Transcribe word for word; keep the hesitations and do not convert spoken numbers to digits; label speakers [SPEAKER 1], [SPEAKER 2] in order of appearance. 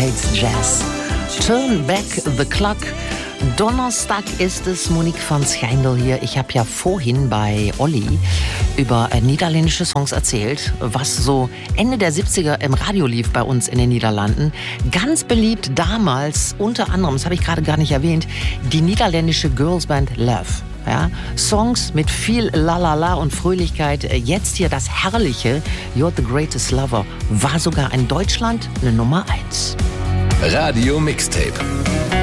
[SPEAKER 1] Hates Jazz. Turn Back the Clock. Donnerstag ist es, Monique van Schijndel hier. Ich habe ja vorhin bei Olli über äh, niederländische Songs erzählt, was so Ende der siebziger im Radio lief bei uns in den Niederlanden. Ganz beliebt damals, unter anderem, das habe ich gerade gar nicht erwähnt, die niederländische Girlsband Love. Ja, Songs mit viel Lalala und Fröhlichkeit. Jetzt hier das herrliche You're the Greatest Lover war sogar in Deutschland eine Nummer eins.
[SPEAKER 2] Radio Mixtape.